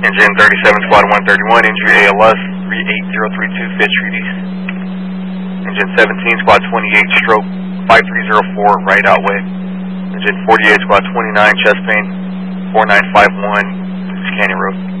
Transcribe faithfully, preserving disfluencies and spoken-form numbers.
Engine thirty-seven, Squad one thirty-one, injury A L S three eight zero three two, Fifth Street East. Engine seventeen, Squad twenty-eight, stroke five three zero four, right outway. Engine forty-eight, Squad twenty-nine, chest pain four nine five one, Canyon Road.